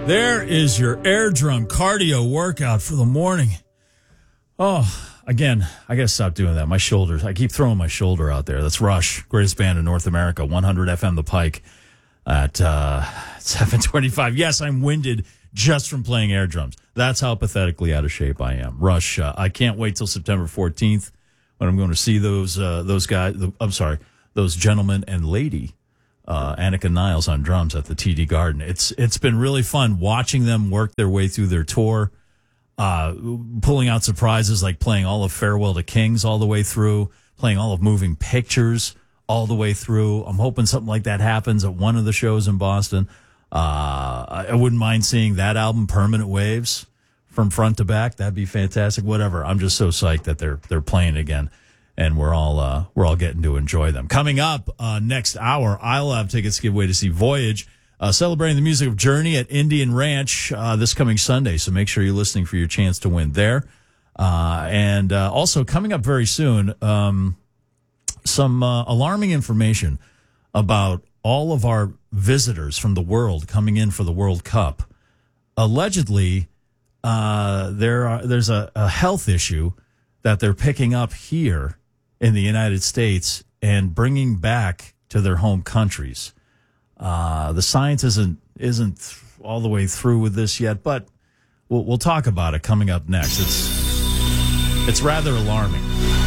There is your air drum cardio workout for the morning. Oh, again, I got to stop doing that. My shoulders, I keep throwing my shoulder out there. That's Rush, greatest band in North America, 100 FM The Pike at 7:25. Yes, I'm winded just from playing air drums. That's how pathetically out of shape I am. Rush, I can't wait till September 14th when I'm going to see those guys. Those gentlemen and lady, Annika Niles on drums at the TD Garden. It's been really fun watching them work their way through their tour, pulling out surprises like playing all of Farewell to Kings all the way through, playing all of Moving Pictures all the way through. I'm hoping something like that happens at one of the shows in Boston. I wouldn't mind seeing that album, Permanent Waves, from front to back. That'd be fantastic. Whatever. I'm just so psyched that they're playing again, and we're all getting to enjoy them. Coming up next hour, I'll have tickets to give away to see Voyage, celebrating the music of Journey at Indian Ranch this coming Sunday. So make sure you're listening for your chance to win there. And also coming up very soon, some alarming information about all of our visitors from the world coming in for the World Cup. Allegedly, there's a health issue that they're picking up here in the United States and bringing back to their home countries. The science isn't all the way through with this yet, but we'll talk about it coming up next. It's rather alarming.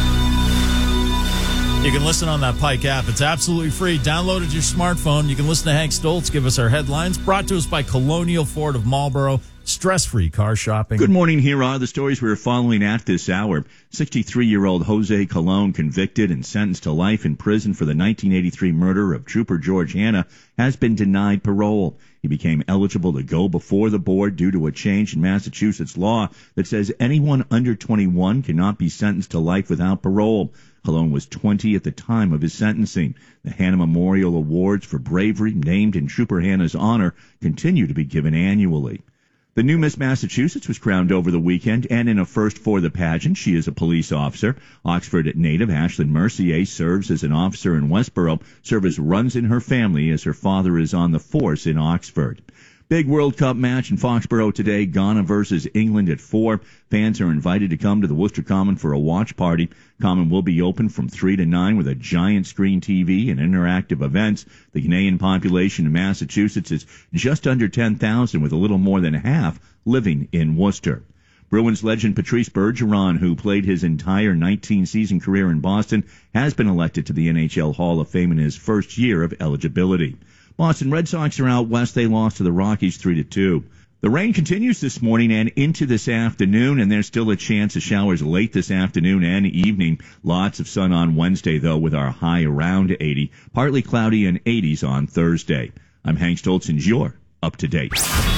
You can listen on that Pike app. It's absolutely free. Download it to your smartphone. You can listen to Hank Stoltz give us our headlines. Brought to us by Colonial Ford of Marlboro. Stress-free car shopping. Good morning. Here are the stories we're following at this hour. 63-year-old Jose Colon, convicted and sentenced to life in prison for the 1983 murder of Trooper George Hanna, has been denied parole. He became eligible to go before the board due to a change in Massachusetts law that says anyone under 21 cannot be sentenced to life without parole. Colon was 20 at the time of his sentencing. The Hanna Memorial Awards for bravery, named in Trooper Hanna's honor, continue to be given annually. The new Miss Massachusetts was crowned over the weekend, and in a first for the pageant, she is a police officer. Oxford native Ashlyn Mercier serves as an officer in Westboro. Service runs in her family as her father is on the force in Oxford. Big World Cup match in Foxborough today, Ghana versus England at 4. Fans are invited to come to the Worcester Common for a watch party. Common will be open from 3 to 9 with a giant screen TV and interactive events. The Ghanaian population in Massachusetts is just under 10,000, with a little more than half living in Worcester. Bruins legend Patrice Bergeron, who played his entire 19-season career in Boston, has been elected to the NHL Hall of Fame in his first year of eligibility. Boston Red Sox are out west. They lost to the Rockies 3-2. The rain continues this morning and into this afternoon, and there's still a chance of showers late this afternoon and evening. Lots of sun on Wednesday, though, with our high around 80. Partly cloudy and 80s on Thursday. I'm Hank Stoltz, and you're up to date.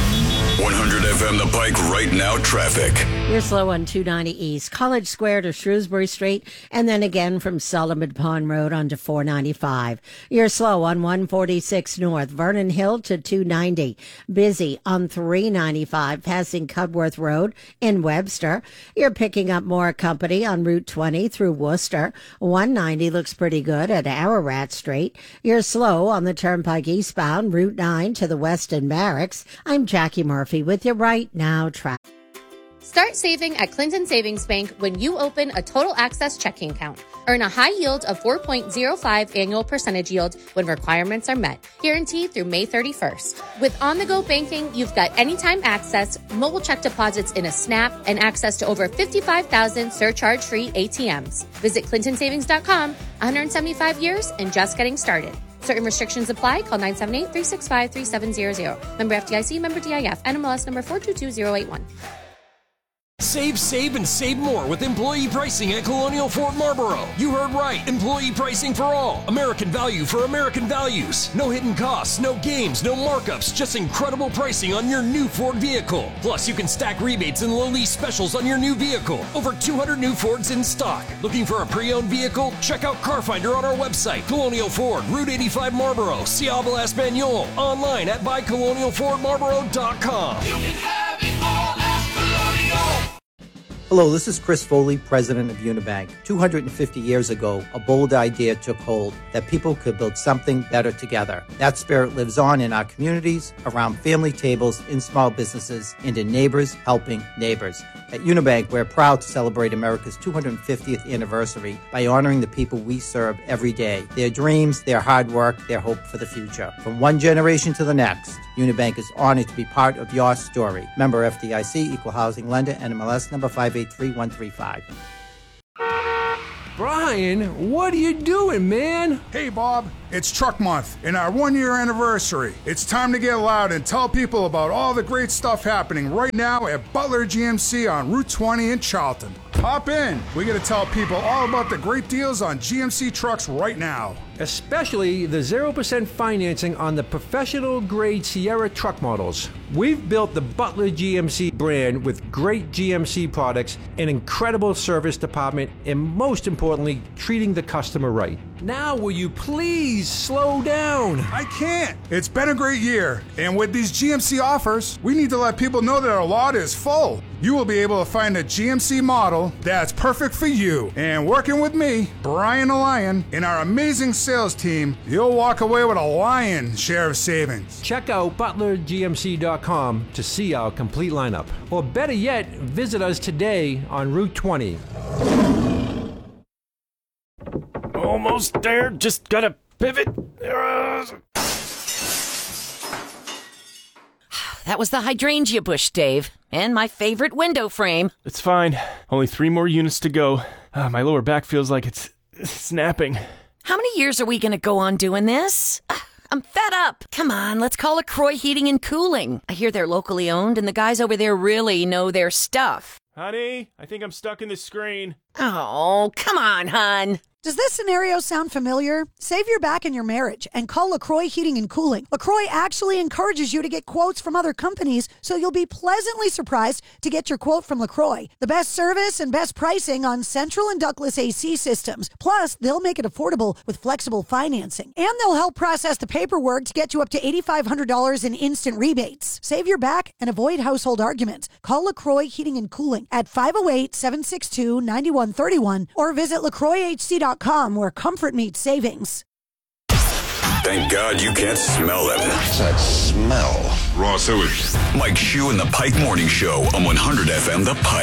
100 FM The Pike right now traffic. You're slow on 290 East, College Square to Shrewsbury Street, and then again from Solomon Pond Road onto 495. You're slow on 146 North, Vernon Hill to 290. Busy on 395, passing Cudworth Road in Webster. You're picking up more company on Route 20 through Worcester. 190 looks pretty good at Ararat Street. You're slow on the Turnpike eastbound, Route 9 to the Weston Barracks. I'm Jackie Murphy with your right now traffic. Start saving at Clinton Savings Bank when you open a Total Access checking account. Earn a high yield of 4.05 annual percentage yield when requirements are met, guaranteed through May 31st. With on-the-go banking, you've got anytime access, mobile check deposits in a snap, and access to over 55,000 surcharge-free ATMs. Visit ClintonSavings.com, 175 years and just getting started. Certain restrictions apply. Call 978-365-3700. Member FDIC, member DIF, NMLS number 422081. Save, and save more with employee pricing at Colonial Ford Marlboro. You heard right. Employee pricing for all. American value for American values. No hidden costs, no games, no markups, just incredible pricing on your new Ford vehicle. Plus, you can stack rebates and low lease specials on your new vehicle. Over 200 new Fords in stock. Looking for a pre-owned vehicle? Check out Car Finder on our website. Colonial Ford, Route 85 Marlboro, Ciable Español. Online at buycolonialfordmarlboro.com. You can have it all at Colonial. Hello, this is Chris Foley, president of Unibank. 250 years ago, a bold idea took hold that people could build something better together. That spirit lives on in our communities, around family tables, in small businesses, and in neighbors helping neighbors. At Unibank, we're proud to celebrate America's 250th anniversary by honoring the people we serve every day, their dreams, their hard work, their hope for the future. From one generation to the next, Unibank is honored to be part of your story. Member FDIC, Equal Housing Lender, NMLS number 583135. Brian, what are you doing, man? Hey, Bob, it's Truck Month and our 1-year anniversary. It's time to get loud and tell people about all the great stuff happening right now at Butler GMC on Route 20 in Charlton. Hop in. We're going to tell people all about the great deals on GMC trucks right now. Especially the 0% financing on the professional-grade Sierra truck models. We've built the Butler GMC brand with great GMC products, an incredible service department, and most importantly, treating the customer right. Now will you please slow down? I can't. It's been a great year, and with these GMC offers, we need to let people know that our lot is full. You will be able to find a GMC model that's perfect for you. And working with me, Brian the Lion, and our amazing sales team, you'll walk away with a lion share of savings. Check out butlergmc.com to see our complete lineup. Or better yet, visit us today on Route 20. Almost there, just gotta pivot. That was the hydrangea bush, Dave, and my favorite window frame. It's fine. Only 3 more units to go. My lower back feels like it's snapping. How many years are we going to go on doing this? I'm fed up. Come on, let's call LaCroix Heating and Cooling. I hear they're locally owned, and the guys over there really know their stuff. Honey, I think I'm stuck in the screen. Oh, come on, hon. Does this scenario sound familiar? Save your back in your marriage and call LaCroix Heating and Cooling. LaCroix actually encourages you to get quotes from other companies, so you'll be pleasantly surprised to get your quote from LaCroix. The best service and best pricing on central and ductless AC systems. Plus, they'll make it affordable with flexible financing. And they'll help process the paperwork to get you up to $8,500 in instant rebates. Save your back and avoid household arguments. Call LaCroix Heating and Cooling at 508-762-9131 or visit LaCroixHC.com, where comfort meets savings. Thank God you can't smell them. That smell. Raw sewage. Mike Shue and the Pike Morning Show on 100 FM The Pike.